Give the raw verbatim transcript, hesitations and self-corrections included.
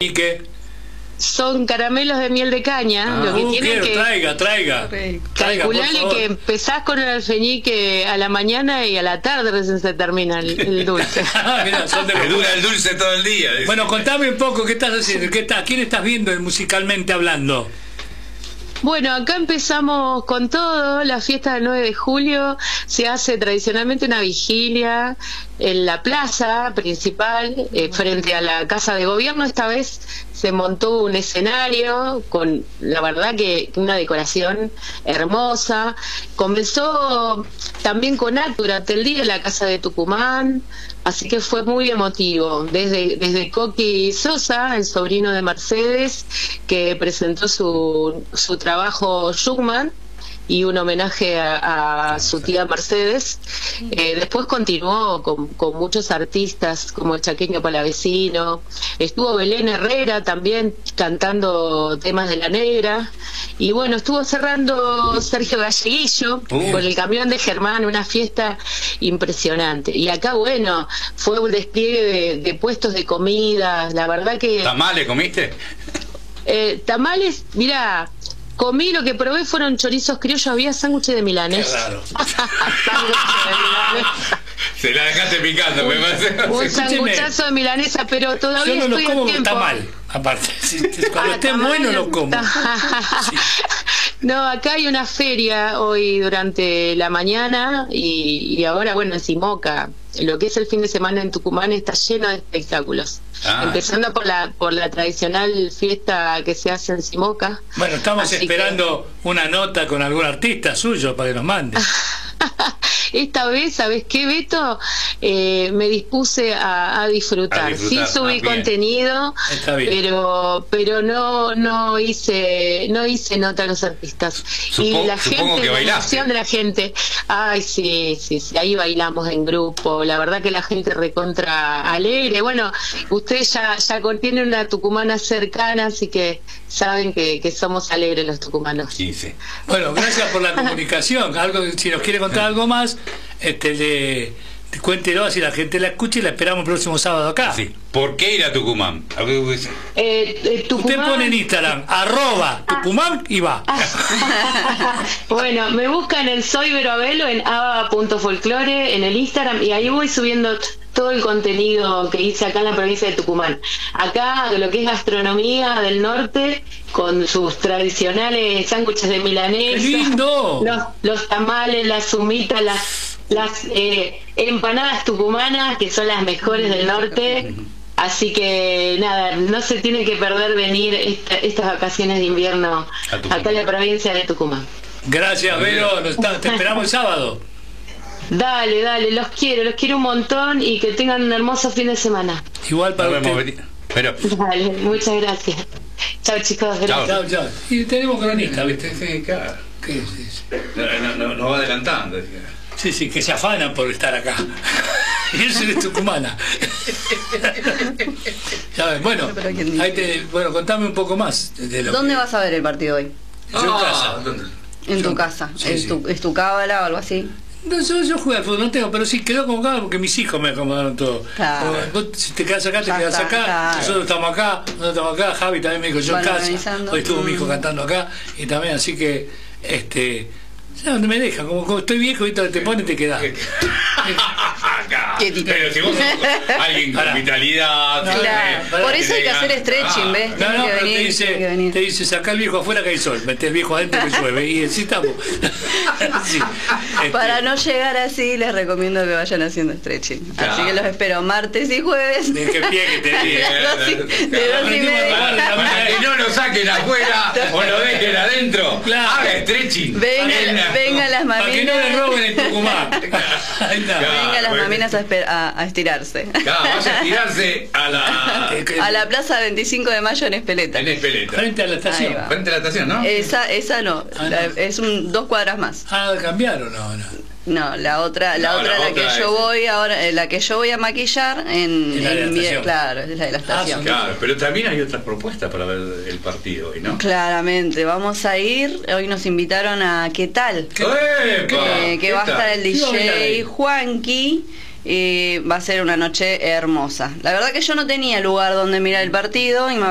¿Y qué? Son caramelos de miel de caña. Ah, lo que uh, tiene quiero, que traiga, traiga. traiga calcularle que empezás con el alfeñique a la mañana y a la tarde recién se termina el, el dulce. Mirá, son de Me dura el dulce todo el día. Bueno, contame un poco, ¿qué estás haciendo? ¿Qué estás, ¿Quién estás viendo musicalmente hablando? Bueno, acá empezamos con todo. La fiesta del nueve de julio se hace tradicionalmente una vigilia en la plaza principal, eh, frente a la Casa de Gobierno. Esta vez se montó un escenario con, la verdad, que una decoración hermosa. Comenzó también con acto durante el día en la Casa de Tucumán, así que fue muy emotivo. Desde, desde Coqui Sosa, el sobrino de Mercedes, que presentó su, su trabajo Schumann, y un homenaje a, a su tía Mercedes. Eh, después continuó con, con muchos artistas como el Chaqueño Palavecino. Estuvo Belén Herrera también cantando temas de La Negra. Y bueno, estuvo cerrando Sergio Galleguillo uh. con el camión de Germán, una fiesta impresionante. Y acá, bueno, fue un despliegue de, de puestos de comida. La verdad que... ¿Tamales comiste? Eh, tamales, mira... Comí, lo que probé fueron chorizos criollos, había sándwiches de milanesa. Qué raro. Sándwiches de milanesa. Se la dejaste picando, me parece. Un sanguchazo de milanesa, pero todavía Yo no estoy lo como, a tiempo. está mal, aparte. Si, cuando Ah, esté tamal, bueno lo como. Sí. No, acá hay una feria hoy durante la mañana y, y ahora, bueno, en Simoca, lo que es el fin de semana en Tucumán está lleno de espectáculos. Ah. Empezando por la por la tradicional fiesta que se hace en Simoca. Bueno, estamos Así esperando que... una nota con algún artista suyo para que nos mande. Esta vez, ¿sabes qué, Beto? Eh, me dispuse a, a, disfrutar. a disfrutar. Sí subí ah, contenido, pero pero no no hice no hice nota a los artistas. Supo, y la supongo gente, que la bailaste. emoción de la gente. Ay, sí, sí, sí, ahí bailamos en grupo. La verdad que la gente recontra alegre. Bueno, ustedes ya, ya tienen una tucumana cercana, así que saben que, que somos alegres los tucumanos. Sí, sí. Bueno, gracias por la comunicación. Algo, si nos quiere contar algo más, este le, le cuéntelo, así la gente la escucha y la esperamos el próximo sábado acá. Sí. ¿Por qué ir a Tucumán? Eh, eh, Tucumán... Usted pone en Instagram arroba Tucumán y va. Bueno, me buscan en Soy Vero Abelo en ava punto folclore en el Instagram y ahí voy subiendo todo el contenido que hice acá en la provincia de Tucumán. Acá lo que es gastronomía del norte, con sus tradicionales sándwiches de milanesa. ¡Qué lindo! Los, los tamales, las humitas, las, las eh, empanadas tucumanas, que son las mejores del norte. Así que nada, no se tiene que perder venir esta, estas vacaciones de invierno acá en la provincia de Tucumán. Gracias, Vero, nos está, te esperamos el sábado. Dale, dale, los quiero, los quiero un montón y que tengan un hermoso fin de semana. Igual para Nos usted. vemos, pero... Dale, muchas gracias. Chao, chicos, gracias. Chao, chao. Y tenemos cronista, ¿viste? Sí, claro. ¿Qué es eso? No, no, no va adelantando. Sí, sí, que se afanan por estar acá. Y eso es tucumana. Ya ves, bueno, ahí te, bueno, contame un poco más. De lo ¿Dónde que... vas a ver el partido hoy? Yo en casa. ¿Dónde? En Yo, tu casa. sí, ¿Es, sí. Tu, ¿Es tu cábala o algo así? No, yo, yo jugué al fútbol, no tengo, pero sí quedó convocado porque mis hijos me acomodaron todo. Claro. Vos, si te quedas acá, te Ya quedas está, acá. claro. Nosotros estamos acá, nosotros estamos acá. Javi también me dijo yo Van en casa. organizando. Hoy estuvo mi hijo Mm. cantando acá y también, así que, este, ya donde me dejan, como, como estoy viejo, ¿viste? Te pones y te quedas. ¿Qué tipo? Pero si vos sos alguien con Pará. vitalidad, No, tenés- Claro. pará, Por eso hay que tenés- hacer stretching, Ah. ¿ves? No, Tiene no, que pero venir, te dice, tiene que venir. te dice, saca el viejo afuera que hay sol, mete el viejo adentro que llueve, y así estamos. Sí. Este, Para no llegar así, les recomiendo que vayan haciendo stretching. Claro. Así que los espero martes y jueves. de qué pie que te De diga. dos y- de dos y Aprendimos a tomar media. la Para que no lo saquen afuera o lo dejen adentro, Claro. haga stretching. Vengan, vengan las Para que no le maminas. roben en Tucumán. Ahí está. Claro. Vengan las bueno. maminas a, esper- a, a estirarse. Claro, vaya a tirarse a la... A la plaza veinticinco de mayo en Espeleta. en Espeleta. Frente a la estación. Ahí va. Frente a la estación, ¿no? Esa, esa no, Ah, la- no. es un, dos cuadras más. Ah, ¿cambiaron? No, no. No, la otra, la No, otra, la la, otra que yo es- voy ahora, eh, la que yo voy a maquillar en, En la de la en mi- estación. claro, es la de la estación. son- Claro, pero también hay otras propuestas para ver el partido hoy, ¿no? Claramente, vamos a ir. Hoy nos invitaron a ¿Qué tal? ¡Epa! Eh, que ¿Qué va a tal? estar el ¿Qué va a bailar ahí? D J Juanqui. Y va a ser una noche hermosa. La verdad que yo no tenía lugar donde mirar el partido y me